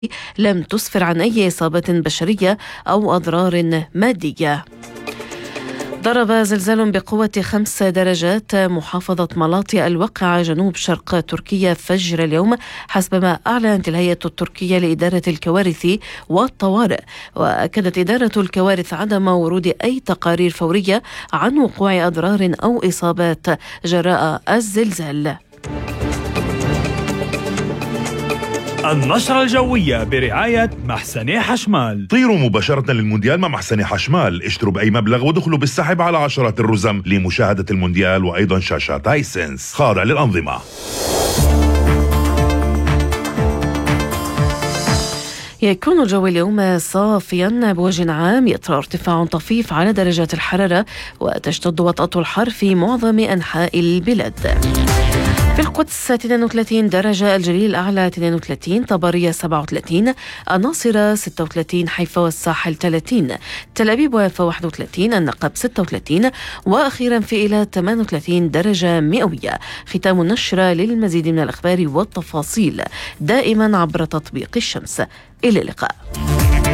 لم تسفر عن أي إصابات بشرية أو أضرار مادية. ضرب زلزال بقوة 5 درجات محافظة ملاطي الواقعة جنوب شرق تركيا فجر اليوم، حسب ما أعلنت الهيئة التركية لإدارة الكوارث والطوارئ. وأكدت إدارة الكوارث عدم ورود أي تقارير فورية عن وقوع أضرار أو إصابات جراء الزلزال. النشرة الجوية برعاية محسن حشمال. طيروا مباشرة للمونديال مع محسن حشمال، اشتروا بأي مبلغ ودخلوا بالسحب على عشرات الرزم لمشاهدة المونديال وأيضا شاشات هايسنس خاضع للأنظمة. يكون الجو اليوم صافيا بوجه عام، يطرأ ارتفاع طفيف على درجات الحرارة وتشتد وطأة الحر في معظم أنحاء البلاد. في القدس 32 درجة، الجليل الأعلى 32، طبرية 37، الناصرة 36، حيفا والساحل 30، تل أبيب ويافا 31، النقب 36، وأخيرا في إيلات 38 درجة مئوية. ختام النشرة. للمزيد من الأخبار والتفاصيل دائما عبر تطبيق الشمس. إلى اللقاء.